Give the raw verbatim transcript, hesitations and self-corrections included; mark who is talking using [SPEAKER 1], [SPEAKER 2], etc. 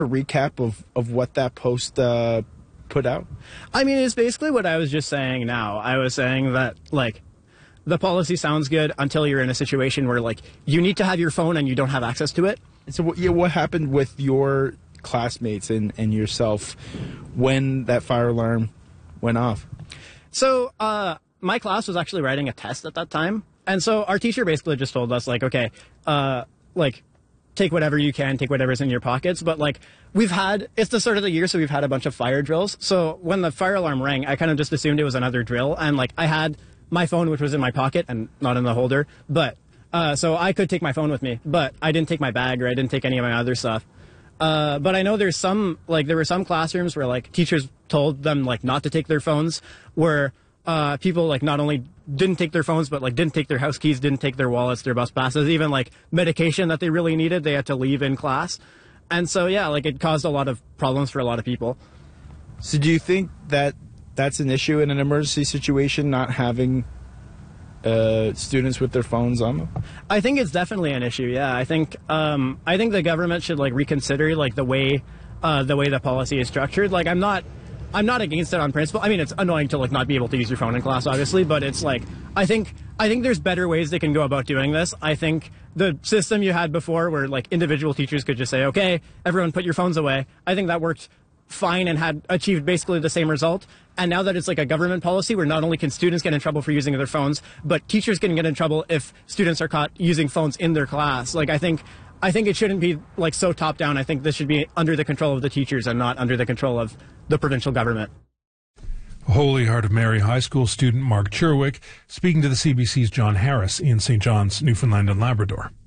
[SPEAKER 1] A recap of, of what that post uh, put out?
[SPEAKER 2] I mean, it's basically what I was just saying now. I was saying that, like, the policy sounds good until you're in a situation where, like, you need to have your phone and you don't have access to it.
[SPEAKER 1] So what, yeah, what happened with your classmates and, and yourself when that fire alarm went off?
[SPEAKER 2] So uh, my class was actually writing a test at that time. And so our teacher basically just told us, like, okay, uh, like, take whatever you can, take whatever's in your pockets. But, like, we've had, it's the start of the year, so we've had a bunch of fire drills. So when the fire alarm rang, I kind of just assumed it was another drill. And, like, I had my phone, which was in my pocket and not in the holder. But, uh, so I could take my phone with me. But I didn't take my bag or I didn't take any of my other stuff. Uh, but I know there's some, like, there were some classrooms where, like, teachers told them, like, not to take their phones, where uh, people, like, not only didn't take their phones, but, like, didn't take their house keys, didn't take their wallets, their bus passes, even, like, medication that they really needed, they had to leave in class. And so, yeah, like, it caused a lot of problems for a lot of people.
[SPEAKER 1] So do you think that that's an issue in an emergency situation, not having uh, students with their phones on them?
[SPEAKER 2] I think it's definitely an issue, yeah. I think um, I think the government should, like, reconsider, like, the way uh, the way the policy is structured. Like, I'm not I'm not against it on principle. I mean, it's annoying to, like, not be able to use your phone in class, obviously, but it's like, I think I think there's better ways they can go about doing this. I think the system you had before where, like, individual teachers could just say, okay, everyone put your phones away, I think that worked fine and had achieved basically the same result. And now that it's like a government policy where not only can students get in trouble for using their phones, but teachers can get in trouble if students are caught using phones in their class. Like, I think I think it shouldn't be, like, so top down. I think this should be under the control of the teachers and not under the control of the provincial government.
[SPEAKER 3] Holy Heart of Mary High School student Mark Cherwick speaking to the C B C's John Harris in Saint John's, Newfoundland and Labrador.